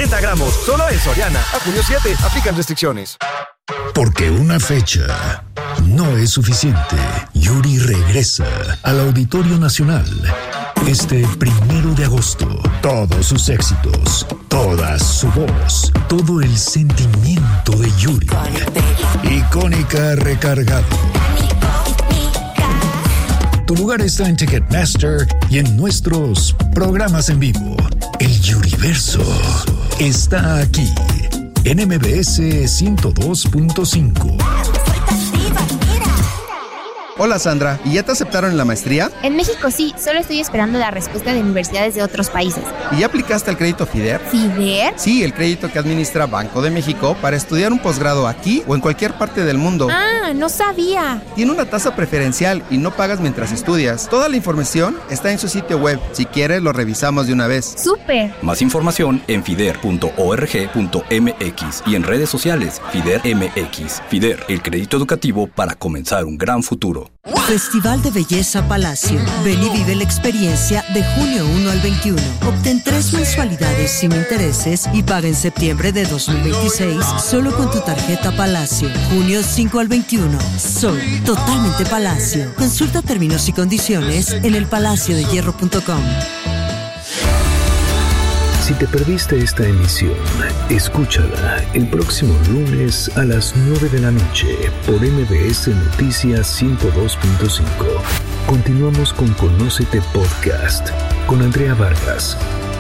40 gramos, solo en Soriana. A junio 7, aplican restricciones. Porque una fecha no es suficiente. Yuri regresa al Auditorio Nacional este 1 de agosto. Todos sus éxitos, toda su voz, todo el sentimiento de Yuri. Icónica recargado. Tu lugar está en Ticketmaster y en nuestros programas en vivo. El Yuriverso está aquí en MBS 102.5. Hola Sandra, ¿y ya te aceptaron en la maestría? En México sí, solo estoy esperando la respuesta de universidades de otros países. ¿Y ya aplicaste al crédito FIDER? ¿FIDER? Sí, el crédito que administra Banco de México para estudiar un posgrado aquí o en cualquier parte del mundo. Ah, no sabía. Tiene una tasa preferencial y no pagas mientras estudias. Toda la información está en su sitio web. Si quieres, lo revisamos de una vez. ¡Súper! Más información en fider.org.mx y en redes sociales FIDER MX. FIDER, el crédito educativo para comenzar un gran futuro. Festival de Belleza Palacio. Ven y vive la experiencia de junio 1 al 21. Obtén 3 mensualidades sin intereses y paga en septiembre de 2026 solo con tu tarjeta Palacio. Junio 5 al 21. Soy totalmente Palacio. Consulta términos y condiciones en elpalaciodehierro.com. Si te perdiste esta emisión, escúchala el próximo lunes a las 9 de la noche por MBS Noticias 102.5. Continuamos con Conócete Podcast con Andrea Vargas.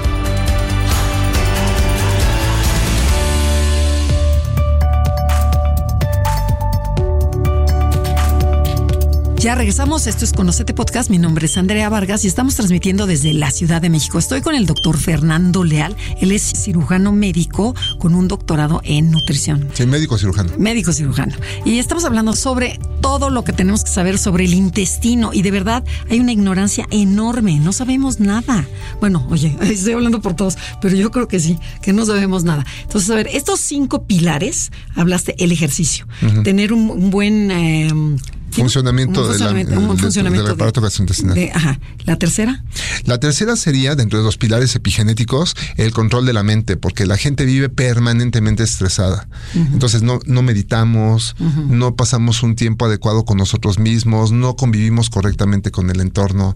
Ya regresamos, esto es Conócete Podcast, mi nombre es Andrea Vargas y estamos transmitiendo desde la Ciudad de México. Estoy con el doctor Fernando Leal, él es cirujano médico con un doctorado en nutrición. Sí, médico cirujano. Médico cirujano. Y estamos hablando sobre todo lo que tenemos que saber sobre el intestino y de verdad hay una ignorancia enorme, no sabemos nada. Bueno, oye, estoy hablando por todos, pero yo creo que sí, que no sabemos nada. Entonces, a ver, estos 5 pilares, hablaste el ejercicio, tener un buen... funcionamiento del aparato gastrointestinal. ¿La tercera? La tercera sería, dentro de los pilares epigenéticos, el control de la mente, porque la gente vive permanentemente estresada. Entonces no meditamos, no pasamos un tiempo adecuado con nosotros mismos, no convivimos correctamente con el entorno.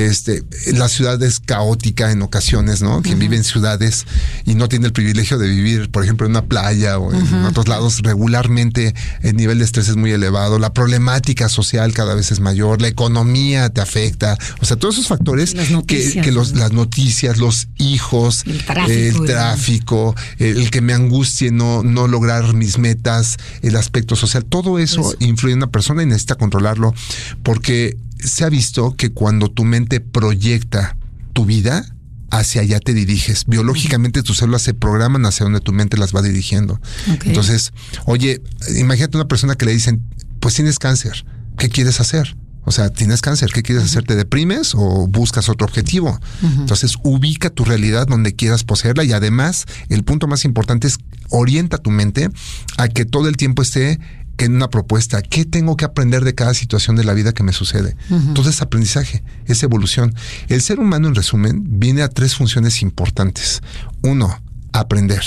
La ciudad es caótica en ocasiones, ¿no? Quien vive en ciudades y no tiene el privilegio de vivir, por ejemplo, en una playa o en otros lados, regularmente el nivel de estrés es muy elevado, la problemática social cada vez es mayor, la economía te afecta, o sea, todos esos factores, las noticias, los hijos, el tráfico, el que me angustie no lograr mis metas, el aspecto social, todo eso influye en una persona y necesita controlarlo, porque se ha visto que cuando tu mente proyecta tu vida, hacia allá te diriges. Biológicamente tus células se programan hacia donde tu mente las va dirigiendo. Entonces, oye, imagínate una persona que le dicen, pues tienes cáncer, ¿qué quieres hacer? O sea, tienes cáncer, ¿qué quieres hacer? ¿Te deprimes o buscas otro objetivo? Entonces, ubica tu realidad donde quieras poseerla y además, el punto más importante es orienta tu mente a que todo el tiempo esté en una propuesta. ¿Qué tengo que aprender de cada situación de la vida que me sucede? Entonces, aprendizaje, es evolución. El ser humano, en resumen, viene a 3 funciones importantes. 1, aprender.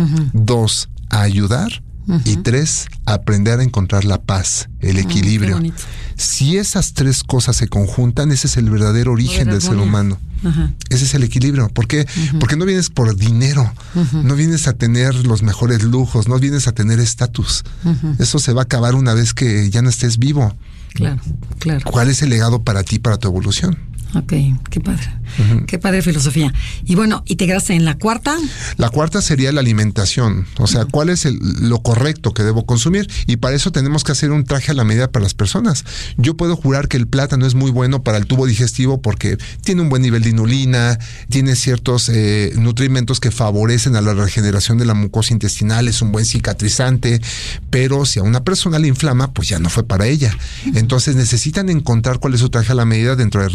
2, ayudar. Y 3, aprender a encontrar la paz, el equilibrio. Si esas 3 cosas se conjuntan, ese es el verdadero origen del ser humano. Ese es el equilibrio. ¿Por qué? Porque no vienes por dinero, no vienes a tener los mejores lujos, no vienes a tener estatus. Eso se va a acabar una vez que ya no estés vivo. Claro. ¿Cuál es el legado para ti, para tu evolución? Ok, qué padre. Qué padre filosofía. Y bueno, ¿y te quedaste en la cuarta? La cuarta sería la alimentación. O sea, ¿cuál es lo correcto que debo consumir? Y para eso tenemos que hacer un traje a la medida para las personas. Yo puedo jurar que el plátano es muy bueno para el tubo digestivo porque tiene un buen nivel de inulina, tiene ciertos nutrimentos que favorecen a la regeneración de la mucosa intestinal, es un buen cicatrizante, pero si a una persona le inflama, pues ya no fue para ella. Entonces necesitan encontrar cuál es su traje a la medida dentro de reglas muy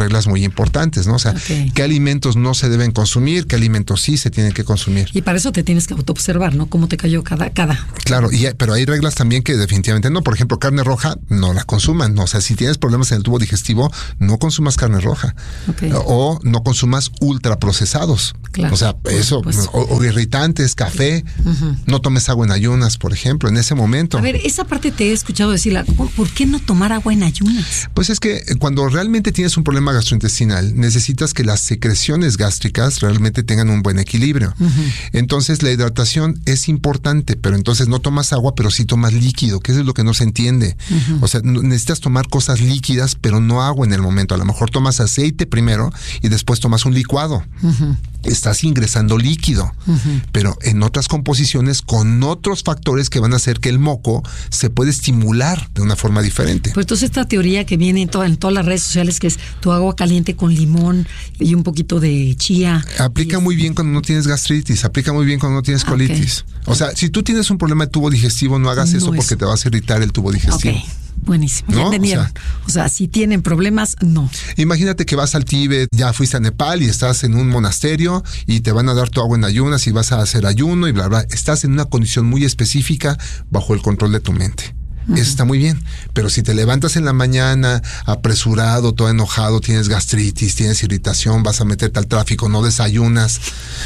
importantes, ¿no? O sea, qué alimentos no se deben consumir, qué alimentos sí se tienen que consumir. Y para eso te tienes que autoobservar, ¿no? Cómo te cayó cada. Claro, pero hay reglas también que definitivamente no. Por ejemplo, carne roja, no la consuman. O sea, si tienes problemas en el tubo digestivo, no consumas carne roja. O no consumas ultraprocesados. Claro. O sea, eso, o irritantes, café. No tomes agua en ayunas, por ejemplo, en ese momento. A ver, esa parte te he escuchado decirla. ¿Por qué no tomar agua en ayunas? Pues es que cuando realmente tienes un problema gastrointestinal, necesitas que las secreciones gástricas realmente tengan un buen equilibrio. Entonces, la hidratación es importante, pero entonces no tomas agua, pero sí tomas líquido, que eso es lo que no se entiende. O sea, necesitas tomar cosas líquidas, pero no agua en el momento. A lo mejor tomas aceite primero y después tomas un licuado. Estás ingresando líquido, pero en otras composiciones con otros factores que van a hacer que el moco se puede estimular de una forma diferente. Pues entonces esta teoría que viene en todas las redes sociales, que es tu agua caliente con limón y un poquito de chía. Aplica muy bien cuando no tienes gastritis, aplica muy bien cuando no tienes colitis. O sea, si tú tienes un problema de tubo digestivo, no hagas eso porque te vas a irritar el tubo digestivo. Buenísimo, ¿no? Ya entendieron. O sea, si tienen problemas, no. Imagínate que vas al Tíbet, ya fuiste a Nepal y estás en un monasterio y te van a dar tu agua en ayunas y vas a hacer ayuno y bla, bla. Estás en una condición muy específica bajo el control de tu mente. Eso está muy bien, pero si te levantas en la mañana apresurado, todo enojado, tienes gastritis, tienes irritación, vas a meterte al tráfico, no desayunas,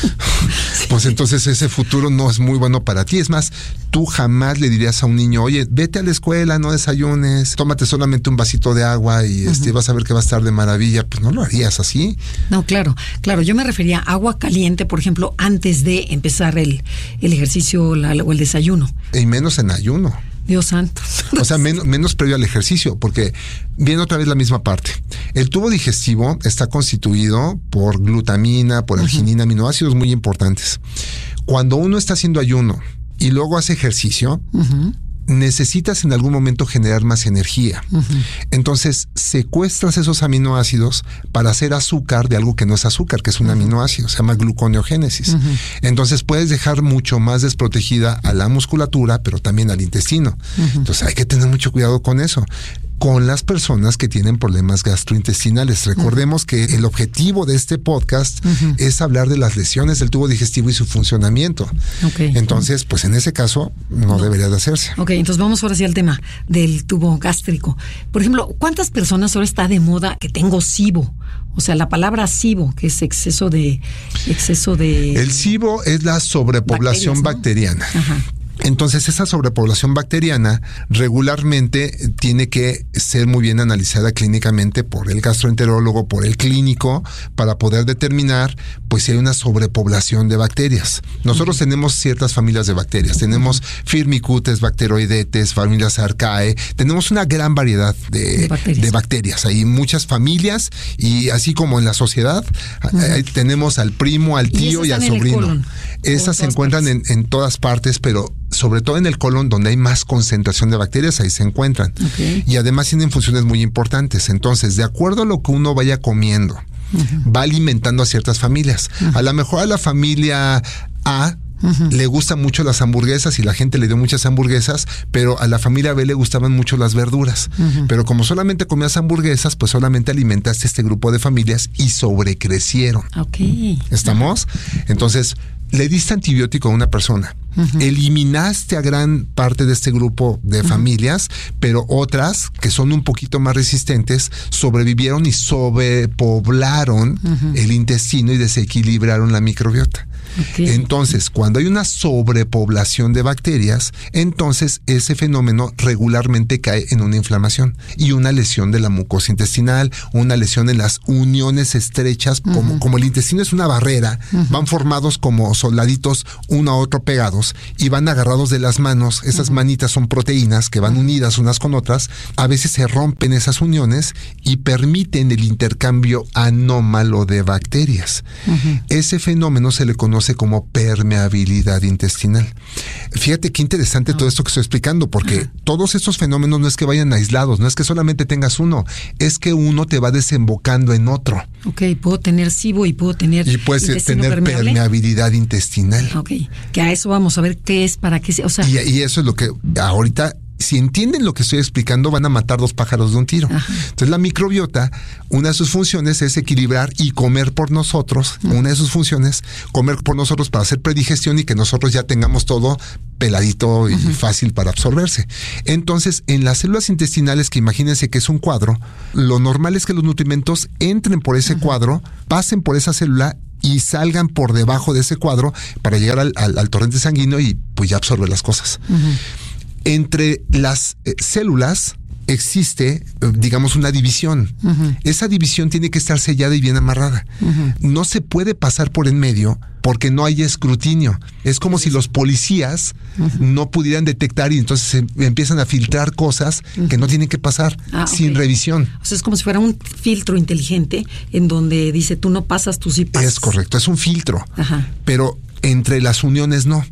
pues entonces ese futuro no es muy bueno para ti. Es más, tú jamás le dirías a un niño, oye, vete a la escuela, no desayunes, tómate solamente un vasito de agua y vas a ver que va a estar de maravilla. Pues no lo harías así. No, claro, yo me refería a agua caliente, por ejemplo, antes de empezar el ejercicio o el desayuno. Y menos en ayuno. Dios santo. O sea, menos previo al ejercicio, porque viene otra vez la misma parte. El tubo digestivo está constituido por glutamina, por arginina, aminoácidos muy importantes. Cuando uno está haciendo ayuno y luego hace ejercicio, necesitas en algún momento generar más energía. Entonces, secuestras esos aminoácidos para hacer azúcar de algo que no es azúcar, que es un aminoácido, se llama gluconeogénesis. Entonces, puedes dejar mucho más desprotegida a la musculatura, pero también al intestino. Entonces, hay que tener mucho cuidado con eso. Con las personas que tienen problemas gastrointestinales. Recordemos que el objetivo de este podcast es hablar de las lesiones del tubo digestivo y su funcionamiento. Entonces, pues en ese caso no debería de hacerse. Entonces vamos ahora sí al tema del tubo gástrico. Por ejemplo, ¿cuántas personas ahora está de moda que tengo SIBO? O sea, la palabra SIBO, que es exceso de... El SIBO es la sobrepoblación bacteriana. Entonces, esa sobrepoblación bacteriana regularmente tiene que ser muy bien analizada clínicamente por el gastroenterólogo, por el clínico, para poder determinar pues si hay una sobrepoblación de bacterias. Nosotros tenemos ciertas familias de bacterias. Tenemos Firmicutes, Bacteroidetes, familias Archaea. Tenemos una gran variedad de bacterias. Hay muchas familias y así como en la sociedad, tenemos al primo, al tío y al sobrino. Esas se encuentran en todas partes, pero sobre todo en el colon, donde hay más concentración de bacterias, ahí se encuentran. Y además tienen funciones muy importantes. Entonces, de acuerdo a lo que uno vaya comiendo, va alimentando a ciertas familias. A lo mejor a la familia A le gustan mucho las hamburguesas y la gente le dio muchas hamburguesas, pero a la familia B le gustaban mucho las verduras. Pero como solamente comías hamburguesas, pues solamente alimentaste a este grupo de familias y sobrecrecieron. ¿Estamos? Entonces, le diste antibiótico a una persona. Eliminaste a gran parte de este grupo de familias, pero otras que son un poquito más resistentes sobrevivieron y sobrepoblaron el intestino y desequilibraron la microbiota. Entonces, cuando hay una sobrepoblación de bacterias, entonces ese fenómeno regularmente cae en una inflamación y una lesión de la mucosa intestinal, una lesión en las uniones estrechas, como el intestino es una barrera, van formados como soldaditos uno a otro pegados y van agarrados de las manos. Esas manitas son proteínas que van unidas unas con otras. A veces se rompen esas uniones y permiten el intercambio anómalo de bacterias. Ese fenómeno se le conoce como permeabilidad intestinal. Fíjate qué interesante todo esto que estoy explicando, porque todos estos fenómenos no es que vayan aislados, no es que solamente tengas uno, es que uno te va desembocando en otro. Puedo tener SIBO y puedo tener... Y puedes tener permeabilidad intestinal. Que a eso vamos a ver qué es, para qué... Y eso es lo que ahorita si entienden lo que estoy explicando, van a matar 2 pájaros de un tiro. Ajá. Entonces la microbiota, una de sus funciones es equilibrar y comer por nosotros. Una de sus funciones, comer por nosotros para hacer predigestión y que nosotros ya tengamos todo peladito y fácil para absorberse. Entonces, en las células intestinales, que imagínense que es un cuadro, lo normal es que los nutrimentos entren por ese cuadro, pasen por esa célula y salgan por debajo de ese cuadro para llegar al torrente sanguíneo y pues ya absorber las cosas. Entre las células existe, digamos, una división. Esa división tiene que estar sellada y bien amarrada. No se puede pasar por en medio porque no hay escrutinio. Es como si los policías no pudieran detectar y entonces empiezan a filtrar cosas que no tienen que pasar sin revisión. O sea, es como si fuera un filtro inteligente en donde dice, tú no pasas, tú sí pasas. Es correcto, es un filtro. Pero entre las uniones no.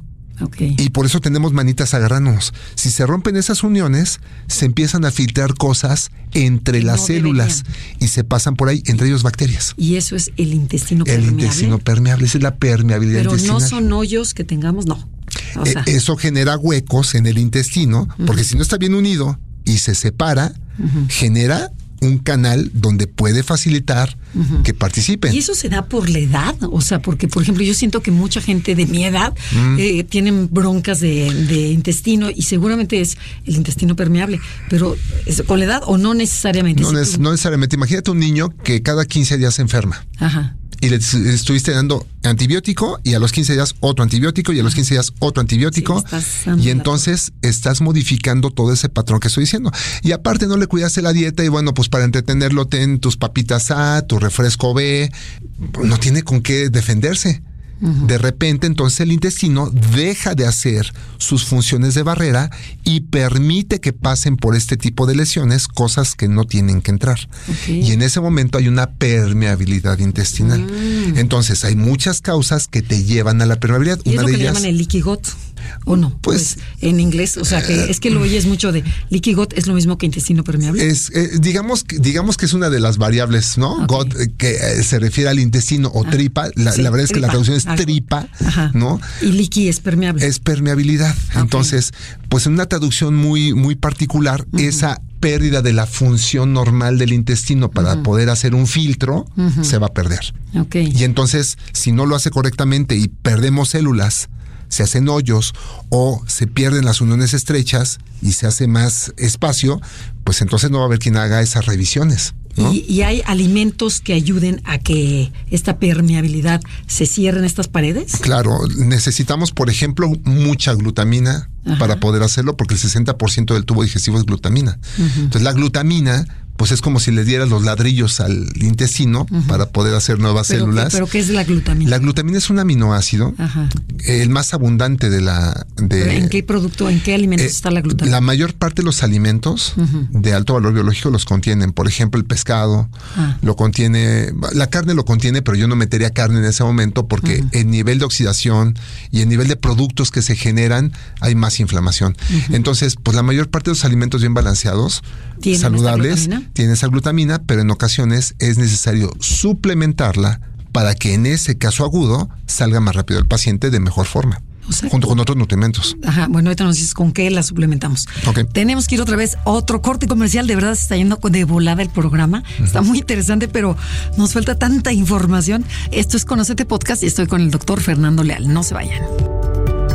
Y por eso tenemos manitas agarrándonos. Si se rompen esas uniones, se empiezan a filtrar cosas entre las células y se pasan por ahí, entre ellos bacterias. Y eso es el intestino permeable. El intestino permeable, esa es la permeabilidad intestinal. Pero no son hoyos que tengamos, no. O sea, eso genera huecos en el intestino, porque si no está bien unido y se separa, genera un canal donde puede facilitar que participen. ¿Y eso se da por la edad? O sea, porque, por ejemplo, yo siento que mucha gente de mi edad tienen broncas de intestino y seguramente es el intestino permeable, pero ¿es con la edad o no necesariamente? No necesariamente. Imagínate un niño que cada 15 días se enferma. Y le estuviste dando antibiótico y a los 15 días otro antibiótico y a los 15 días otro antibiótico y entonces estás modificando todo ese patrón que estoy diciendo. Y aparte no le cuidaste la dieta y bueno, pues para entretenerlo ten tus papitas A, tu refresco B, no tiene con qué defenderse. De repente, entonces el intestino deja de hacer sus funciones de barrera y permite que pasen por este tipo de lesiones cosas que no tienen que entrar. Y en ese momento hay una permeabilidad intestinal. Entonces, hay muchas causas que te llevan a la permeabilidad. ¿Y una es lo que le llaman el leaky gut? ¿O no? Pues en inglés, o sea, que es que lo oyes mucho de leaky gut, ¿es lo mismo que intestino permeable? Digamos que es una de las variables, ¿no? Gut, que se refiere al intestino o tripa. La verdad es que la traducción es tripa, ¿no? Y leaky es permeable. Es permeabilidad. Entonces, pues en una traducción muy, muy particular, esa pérdida de la función normal del intestino para poder hacer un filtro se va a perder. Y entonces, si no lo hace correctamente y perdemos células, se hacen hoyos o se pierden las uniones estrechas y se hace más espacio, pues entonces no va a haber quien haga esas revisiones, ¿no? ¿Y hay alimentos que ayuden a que esta permeabilidad se cierren estas paredes? Claro, necesitamos, por ejemplo, mucha glutamina para poder hacerlo, porque el 60% del tubo digestivo es glutamina. Entonces la glutamina, pues es como si le dieras los ladrillos al intestino para poder hacer nuevas células. ¿Pero qué es la glutamina? La glutamina es un aminoácido, el más abundante de la... ¿En qué producto, en qué alimentos está la glutamina? La mayor parte de los alimentos de alto valor biológico los contienen. Por ejemplo, el pescado lo contiene, la carne lo contiene, pero yo no metería carne en ese momento porque el nivel de oxidación y el nivel de productos que se generan, hay más inflamación. Entonces, pues la mayor parte de los alimentos bien balanceados, saludables, tiene esa glutamina, pero en ocasiones es necesario suplementarla para que en ese caso agudo salga más rápido el paciente de mejor forma. O sea, junto con otros nutrimentos. Bueno, ahorita nos dices con qué la suplementamos. Tenemos que ir otra vez a otro corte comercial. De verdad se está yendo de volada el programa. Está muy interesante, pero nos falta tanta información. Esto es Conócete Podcast y estoy con el doctor Fernando Leal. No se vayan.